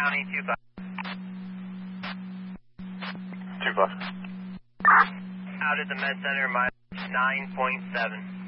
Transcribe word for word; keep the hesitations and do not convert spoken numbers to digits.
County, two five. two five. Out at the med center, minus nine point seven.